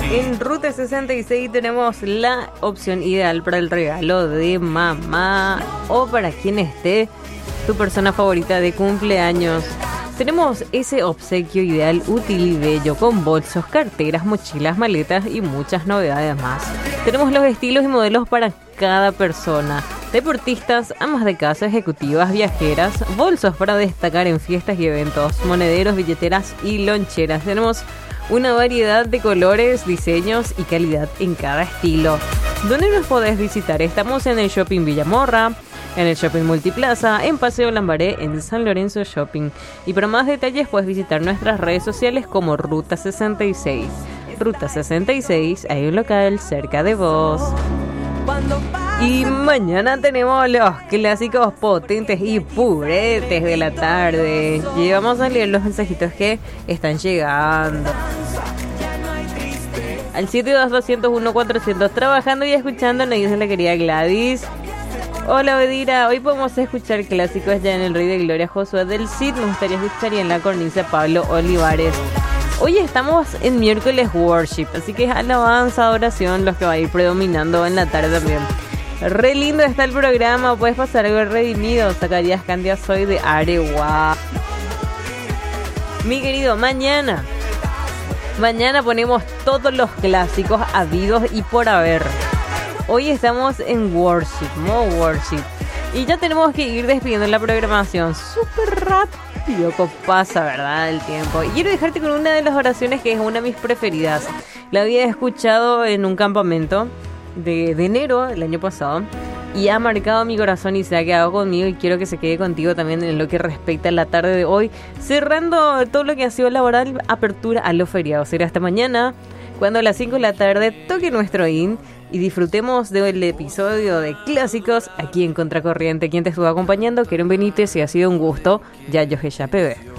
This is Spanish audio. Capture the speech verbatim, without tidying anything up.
En Ruta sesenta y seis tenemos la opción ideal para el regalo de mamá o para quien esté tu persona favorita de cumpleaños. Tenemos ese obsequio ideal, útil y bello, con bolsos, carteras, mochilas, maletas y muchas novedades más. Tenemos los estilos y modelos para cada persona. Deportistas, amas de casa, ejecutivas, viajeras, bolsos para destacar en fiestas y eventos, monederos, billeteras y loncheras. Tenemos una variedad de colores, diseños y calidad en cada estilo. ¿Dónde nos podés visitar? Estamos en el Shopping Villamorra, en el Shopping Multiplaza, en Paseo Lambaré, en San Lorenzo Shopping. Y para más detalles puedes visitar nuestras redes sociales como Ruta sesenta y seis. Ruta sesenta y seis, hay un local cerca de vos. Y mañana tenemos los clásicos potentes y puretes de la tarde. Y vamos a leer los mensajitos que están llegando. Al siete dos dos cero uno cuatrocientos, trabajando y escuchando, nos dice la querida Gladys. Hola Bedira, hoy podemos escuchar clásicos ya en el Rey de Gloria Josué del Cid. Me gustaría escuchar y en la cornisa Pablo Olivares. Hoy estamos en miércoles worship, así que es alabanza, adoración, los que va a ir predominando en la tarde también. Re lindo está el programa, puedes pasar algo redimido. Zacarías Candia, soy de Areguá. Mi querido, mañana Mañana ponemos todos los clásicos habidos y por haber. Hoy estamos en worship, mo worship. Y ya tenemos que ir despidiendo la programación. Súper rápido como pasa, ¿verdad? El tiempo. Y quiero dejarte con una de las oraciones que es una de mis preferidas. La había escuchado en un campamento de, de enero del año pasado. Y ha marcado mi corazón y se ha quedado conmigo. Y quiero que se quede contigo también en lo que respecta a la tarde de hoy. Cerrando todo lo que ha sido laboral, apertura a los feriados. Será hasta mañana, cuando a las cinco de la tarde toque nuestro in y disfrutemos del episodio de clásicos aquí en Contracorriente. Quien te estuvo acompañando, Keren Benítez, y ha sido un gusto. Yayo Geya P B.